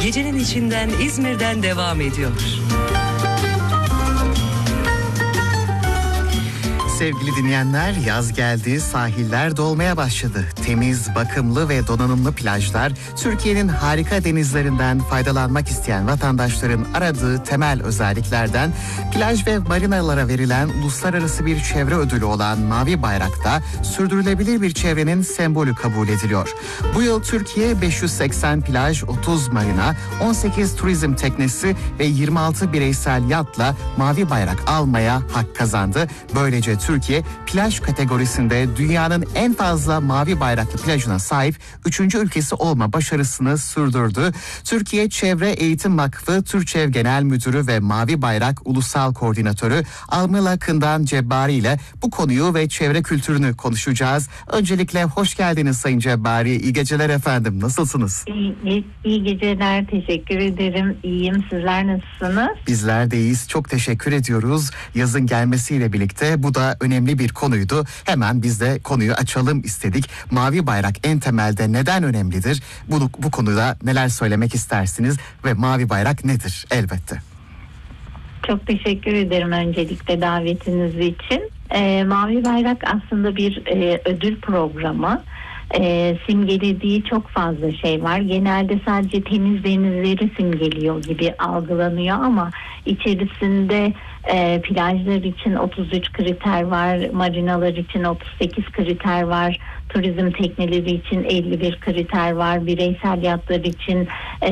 Gecenin içinden İzmir'den devam ediyor. Sevgili dinleyenler, yaz geldi, sahiller dolmaya başladı. Temiz, bakımlı ve donanımlı plajlar, Türkiye'nin harika denizlerinden faydalanmak isteyen vatandaşların aradığı temel özelliklerden, plaj ve marinalara verilen uluslararası bir çevre ödülü olan Mavi Bayrak'ta sürdürülebilir bir çevrenin sembolü kabul ediliyor. Bu yıl Türkiye 580 plaj, 30 marina, 18 turizm teknesi ve 26 bireysel yatla Mavi Bayrak almaya hak kazandı. Böylece Türkiye plaj kategorisinde dünyanın en fazla mavi bayraklı plajına sahip 3. ülkesi olma başarısını sürdürdü. Türkiye Çevre Eğitim Vakfı Türçev Genel Müdürü ve Mavi Bayrak Ulusal Koordinatörü Almila Kından Cebbari ile bu konuyu ve çevre kültürünü konuşacağız. Öncelikle hoş geldiniz Sayın Cebbari. İyi geceler efendim. Nasılsınız? İyi geceler. Teşekkür ederim. İyiyim. Sizler nasılsınız? Bizler de iyiyiz. Çok teşekkür ediyoruz. Yazın gelmesiyle birlikte bu da önemli bir konuydu. Hemen biz de konuyu açalım istedik. Mavi Bayrak en temelde neden önemlidir? Bu konuda neler söylemek istersiniz ve Mavi Bayrak nedir? Elbette. Çok teşekkür ederim öncelikle davetiniz için. Mavi Bayrak aslında bir ödül programı. Simgelediği çok fazla şey var. Genelde sadece temiz denizleri simgeliyor gibi algılanıyor ama içerisinde plajlar için 33 kriter var, marinalar için 38 kriter var, turizm tekneleri için 51 kriter var, bireysel yatlar için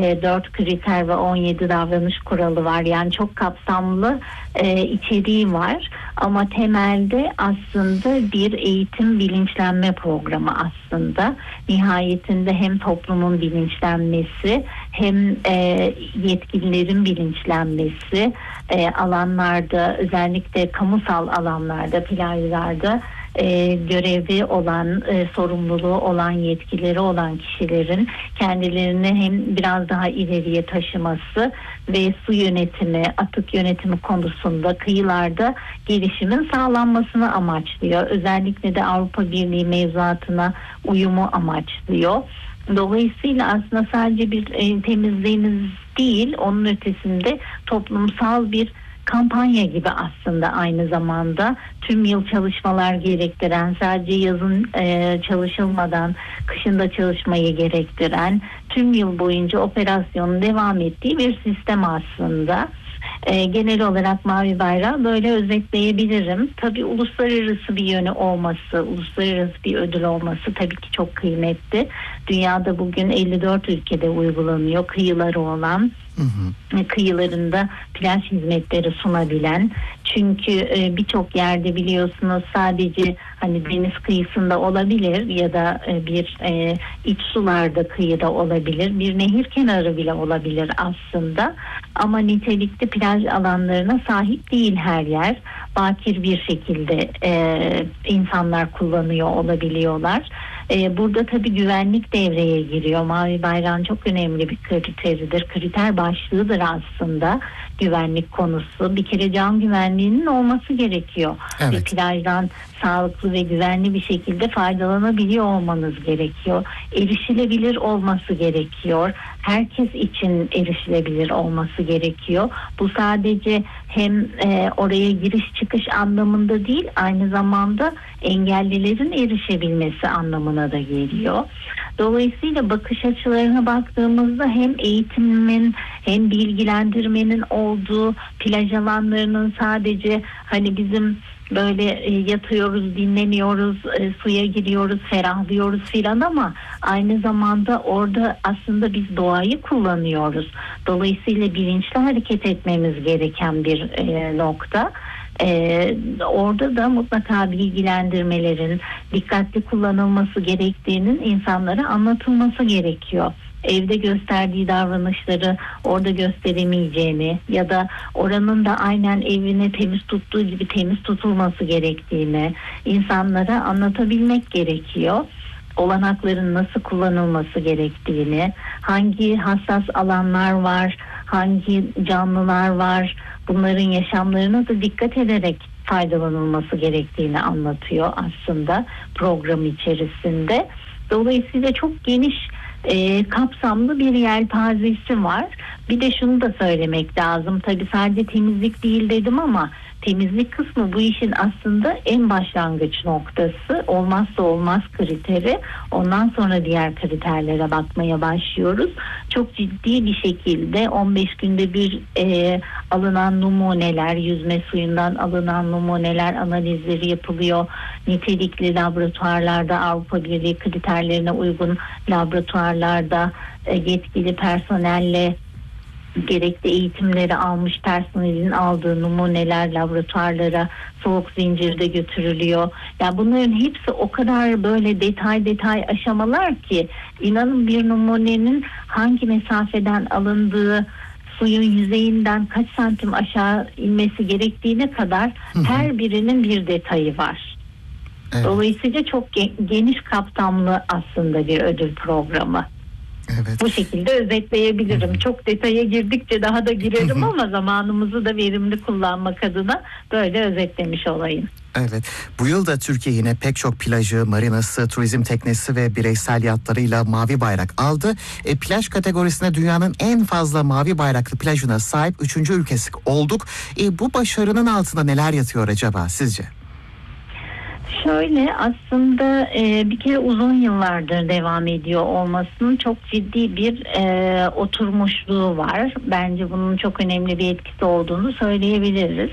4 kriter ve 17 davranış kuralı var. Yani çok kapsamlı içeriği var ama temelde aslında bir eğitim bilinçlenme programı aslında. Nihayetinde hem toplumun bilinçlenmesi hem yetkililerin bilinçlenmesi, alanlarda, özellikle kamusal alanlarda, plajlarda görevi olan, sorumluluğu olan, yetkileri olan kişilerin kendilerini hem biraz daha ileriye taşıması ve su yönetimi, atık yönetimi konusunda kıyılarda gelişimin sağlanmasını amaçlıyor. Özellikle de Avrupa Birliği mevzuatına uyumu amaçlıyor. Dolayısıyla aslında sadece bir temizliğimiz değil, onun ötesinde toplumsal bir kampanya gibi aslında aynı zamanda tüm yıl çalışmalar gerektiren, sadece yazın çalışılmadan kışında çalışmayı gerektiren, tüm yıl boyunca operasyonun devam ettiği bir sistem aslında. Genel olarak Mavi Bayrağı böyle özetleyebilirim. Tabii uluslararası bir yönü olması, uluslararası bir ödül olması tabii ki çok kıymetli. Dünyada bugün 54 ülkede uygulanıyor, kıyıları olan. Kıyılarında plaj hizmetleri sunabilen, çünkü birçok yerde biliyorsunuz sadece hani deniz kıyısında olabilir ya da bir iç sularda kıyıda olabilir, bir nehir kenarı bile olabilir aslında, ama nitelikli plaj alanlarına sahip değil her yer. Bakir bir şekilde insanlar kullanıyor olabiliyorlar. Burada tabii güvenlik devreye giriyor. Mavi Bayrağın çok önemli bir kriteridir. Kriter başlığıdır aslında güvenlik konusu. Bir kere can güvenliğinin olması gerekiyor. Evet. Bir plajdan sağlıklı ve güvenli bir şekilde faydalanabiliyor olmanız gerekiyor. Erişilebilir olması gerekiyor. Herkes için erişilebilir olması gerekiyor. Bu sadece hem oraya giriş çıkış anlamında değil, aynı zamanda engellilerin erişebilmesi anlamına da geliyor. Dolayısıyla bakış açılarına baktığımızda hem eğitimin hem bilgilendirmenin olduğu, plaj alanlarının sadece hani bizim böyle yatıyoruz, dinleniyoruz, suya giriyoruz, ferahlıyoruz filan, ama aynı zamanda orada aslında biz doğayı kullanıyoruz. Dolayısıyla bilinçli hareket etmemiz gereken bir nokta. Orada da mutlaka bilgilendirmelerin dikkatli kullanılması gerektiğinin insanlara anlatılması gerekiyor. Evde gösterdiği davranışları orada gösteremeyeceğini ya da oranın da aynen evini temiz tuttuğu gibi temiz tutulması gerektiğini insanlara anlatabilmek gerekiyor. Olanakların nasıl kullanılması gerektiğini, hangi hassas alanlar var, hangi canlılar var, bunların yaşamlarına da dikkat ederek faydalanılması gerektiğini anlatıyor aslında program içerisinde. Dolayısıyla çok geniş kapsamlı bir yelpazesi var. Bir de şunu da söylemek lazım. Tabii sadece temizlik değil dedim ama temizlik kısmı bu işin aslında en başlangıç noktası. Olmazsa olmaz kriteri. Ondan sonra diğer kriterlere bakmaya başlıyoruz. Çok ciddi bir şekilde 15 günde bir alınan numuneler, yüzme suyundan alınan numuneler analizleri yapılıyor. Nitelikli laboratuvarlarda, Avrupa Birliği kriterlerine uygun laboratuvarlarda yetkili personelle gerekli eğitimleri almış personelin aldığı numuneler laboratuvarlara soğuk zincirde götürülüyor. Yani bunların hepsi o kadar böyle detay aşamalar ki inanın bir numunenin hangi mesafeden alındığı, suyun yüzeyinden kaç santim aşağı inmesi gerektiğine kadar her birinin bir detayı var. Evet. Dolayısıyla çok geniş kapsamlı aslında bir ödül programı. Evet. Bu şekilde özetleyebilirim. Çok detaya girdikçe daha da girerim ama zamanımızı da verimli kullanmak adına böyle özetlemiş olayım. Evet. Bu yıl da Türkiye yine pek çok plajı, marinası, turizm teknesi ve bireysel yatlarıyla mavi bayrak aldı. Plaj kategorisinde dünyanın en fazla mavi bayraklı plajına sahip 3. ülkesi olduk. Bu başarının altında neler yatıyor acaba sizce? Şöyle aslında bir kere uzun yıllardır devam ediyor olmasının çok ciddi bir oturmuşluğu var. Bence bunun çok önemli bir etkisi olduğunu söyleyebiliriz.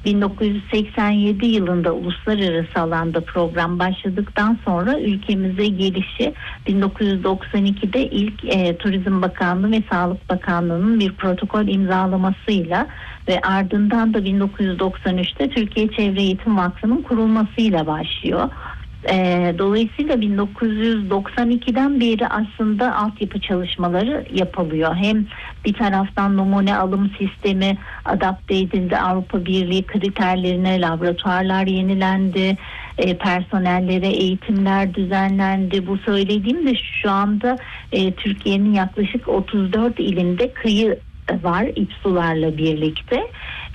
1987 yılında uluslararası alanda program başladıktan sonra ülkemize gelişi 1992'de ilk Turizm Bakanlığı ve Sağlık Bakanlığı'nın bir protokol imzalamasıyla ve ardından da 1993'te Türkiye Çevre Eğitim Vakfı'nın kurulmasıyla başlıyor. Dolayısıyla 1992'den beri aslında altyapı çalışmaları yapılıyor. Hem bir taraftan numune alım sistemi adapte edildi, Avrupa Birliği kriterlerine laboratuvarlar yenilendi, personellere eğitimler düzenlendi. Bu söylediğim de şu anda Türkiye'nin yaklaşık 34 ilinde kıyı var iç sularla birlikte.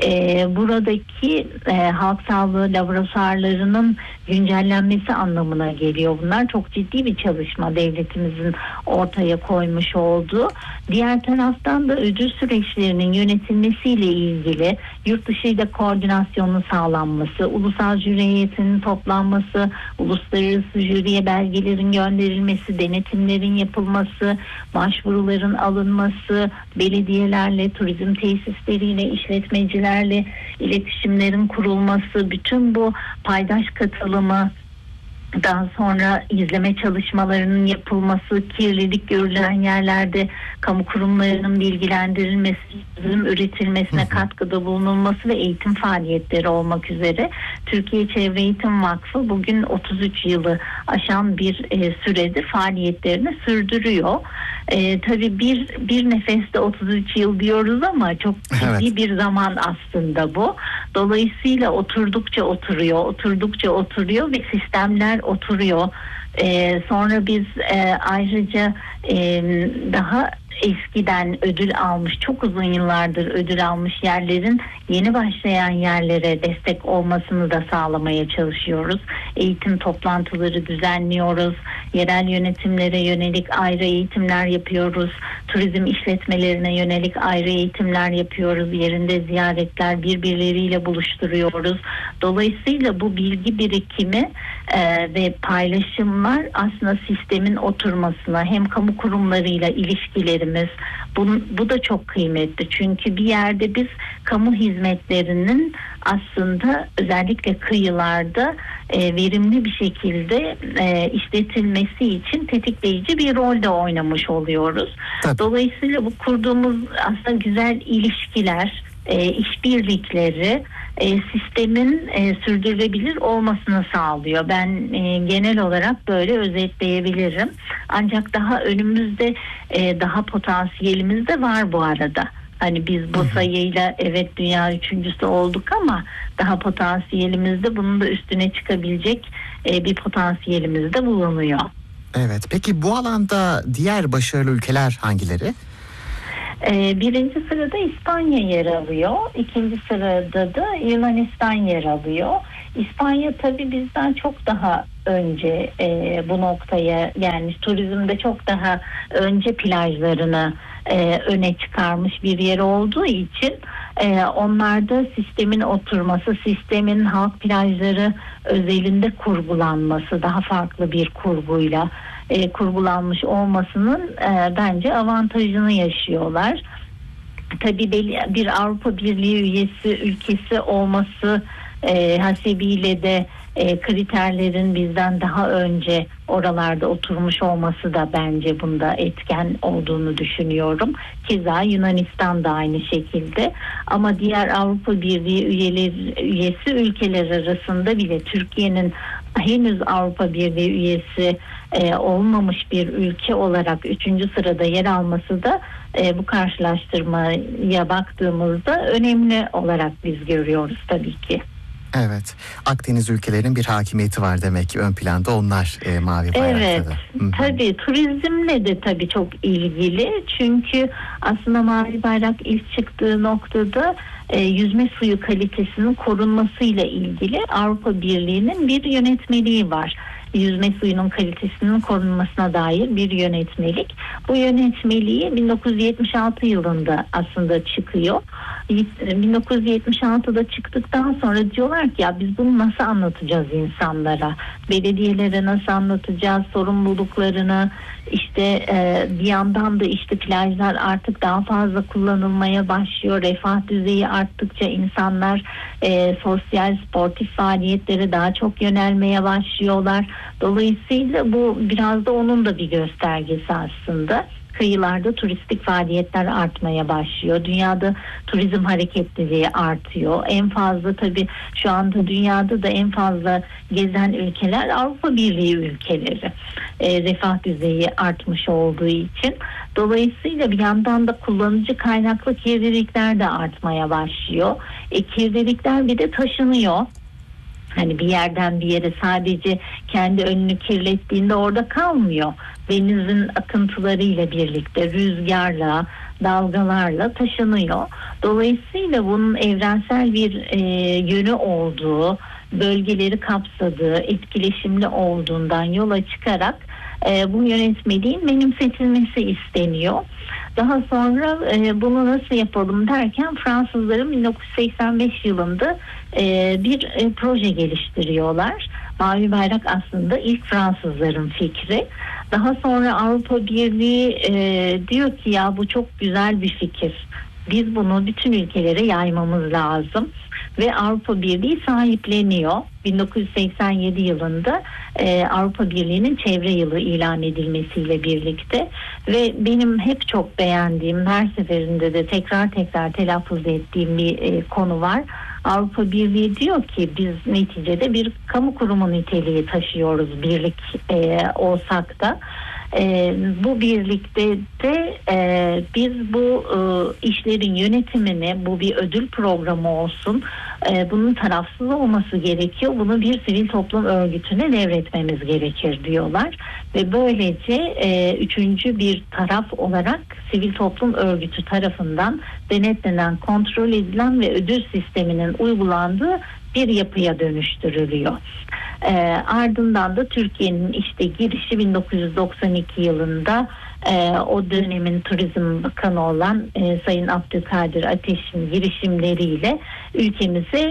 Buradaki halk sağlığı laboratuvarlarının güncellenmesi anlamına geliyor. Bunlar çok ciddi bir çalışma devletimizin ortaya koymuş olduğu. Diğer taraftan da ödül süreçlerinin yönetilmesiyle ilgili yurt dışıyla koordinasyonun sağlanması, ulusal jüri heyetinin toplanması, uluslararası jüriye belgelerin gönderilmesi, denetimlerin yapılması, başvuruların alınması, belediyelerle, turizm tesisleriyle, işletmecilerle iletişimlerin kurulması, bütün bu paydaş katılımı, daha sonra izleme çalışmalarının yapılması, kirlilik görülen yerlerde kamu kurumlarının bilgilendirilmesi, çözüm üretilmesine katkıda bulunulması ve eğitim faaliyetleri olmak üzere Türkiye Çevre Eğitim Vakfı bugün 33 yılı aşan bir süredir faaliyetlerini sürdürüyor. Tabii bir nefeste 33 yıl diyoruz ama çok ciddi bir zaman aslında bu. Dolayısıyla oturdukça oturuyor ve sistemler oturuyor. Sonra biz ayrıca daha eskiden ödül almış, çok uzun yıllardır ödül almış yerlerin yeni başlayan yerlere destek olmasını da sağlamaya çalışıyoruz. Eğitim toplantıları düzenliyoruz. Yerel yönetimlere yönelik ayrı eğitimler yapıyoruz. Turizm işletmelerine yönelik ayrı eğitimler yapıyoruz. Yerinde ziyaretler, birbirleriyle buluşturuyoruz. Dolayısıyla bu bilgi birikimi ve paylaşımlar aslında sistemin oturmasına, hem kamu kurumlarıyla ilişkilerimiz, bu da çok kıymetli. Çünkü bir yerde biz kamu hizmetlerinin aslında özellikle kıyılarda verimli bir şekilde işletilmesi için tetikleyici bir rol de oynamış oluyoruz. Tabii. Dolayısıyla bu kurduğumuz aslında güzel ilişkiler, işbirlikleri sistemin sürdürülebilir olmasını sağlıyor. Ben genel olarak böyle özetleyebilirim. Ancak daha önümüzde daha potansiyelimiz de var bu arada. Hani biz bu sayıyla evet dünya üçüncüsü olduk ama daha potansiyelimiz de bunun da üstüne çıkabilecek bir potansiyelimiz de bulunuyor. Evet. Peki bu alanda diğer başarılı ülkeler hangileri? Birinci sırada İspanya yer alıyor. İkinci sırada da Yunanistan yer alıyor. İspanya tabii bizden çok daha önce bu noktaya, yani turizmde çok daha önce plajlarını öne çıkarmış bir yer olduğu için onlarda sistemin oturması, sistemin halk plajları özelinde kurgulanması, daha farklı bir kurguyla kurgulanmış olmasının bence avantajını yaşıyorlar. Tabii bir Avrupa Birliği üyesi ülkesi olması hasebiyle de kriterlerin bizden daha önce oralarda oturmuş olması da bence bunda etken olduğunu düşünüyorum. Keza Yunanistan da aynı şekilde. Ama diğer Avrupa Birliği üyesi ülkeler arasında bile Türkiye'nin henüz Avrupa Birliği üyesi olmamış bir ülke olarak 3. sırada yer alması da bu karşılaştırmaya baktığımızda önemli olarak biz görüyoruz tabii ki. Evet. Akdeniz ülkelerinin bir hakimiyeti var demek ki ön planda onlar Mavi Bayrak'ta Evet, da. tabii turizmle de tabii çok ilgili. Çünkü aslında Mavi Bayrak ilk çıktığı noktada yüzme suyu kalitesinin korunmasıyla ilgili Avrupa Birliği'nin bir yönetmeliği var. Yüzme suyunun kalitesinin korunmasına dair bir yönetmelik. Bu yönetmeliği 1976 yılında aslında çıkıyor. 1976'da çıktıktan sonra diyorlar ki ya biz bunu nasıl anlatacağız insanlara? Belediyelere nasıl anlatacağız sorumluluklarını? İşte bir yandan da işte plajlar artık daha fazla kullanılmaya başlıyor. Refah düzeyi arttıkça insanlar sosyal sportif faaliyetlere daha çok yönelmeye başlıyorlar. Dolayısıyla bu biraz da onun da bir göstergesi aslında. Kıyılarda turistik faaliyetler artmaya başlıyor. Dünyada turizm hareketliliği artıyor. En fazla tabii şu anda dünyada da en fazla gezen ülkeler Avrupa Birliği ülkeleri. Refah düzeyi artmış olduğu için. Dolayısıyla bir yandan da kullanıcı kaynaklı kirlilikler de artmaya başlıyor. Kirlilikler bir de taşınıyor. Hani bir yerden bir yere sadece kendi önünü kirlettiğinde orada kalmıyor. Denizin akıntılarıyla birlikte rüzgarla, dalgalarla taşınıyor. Dolayısıyla bunun evrensel bir yönü olduğu, bölgeleri kapsadığı, etkileşimli olduğundan yola çıkarak bu yönetmeliğin benimsetilmesi isteniyor. Daha sonra bunu nasıl yapalım derken Fransızların 1985 yılında bir proje geliştiriyorlar. Mavi Bayrak aslında ilk Fransızların fikri. Daha sonra Avrupa Birliği diyor ki ya bu çok güzel bir fikir. Biz bunu bütün ülkelere yaymamız lazım. Ve Avrupa Birliği sahipleniyor. 1987 yılında Avrupa Birliği'nin çevre yılı ilan edilmesiyle birlikte ve benim hep çok beğendiğim, her seferinde de tekrar telaffuz ettiğim bir konu var. Avrupa Birliği diyor ki biz neticede bir kamu kurumu niteliği taşıyoruz birlik olsak da. Bu birlikte de biz bu işlerin yönetimini, bu bir ödül programı olsun, bunun tarafsız olması gerekiyor. Bunu bir sivil toplum örgütüne devretmemiz gerekir diyorlar. Ve böylece üçüncü bir taraf olarak sivil toplum örgütü tarafından denetlenen, kontrol edilen ve ödül sisteminin uygulandığı bir yapıya dönüştürülüyor. Ardından da Türkiye'nin işte girişi 1992 yılında o dönemin Turizm Bakanı olan Sayın Abdülkadir Ateş'in girişimleriyle ülkemize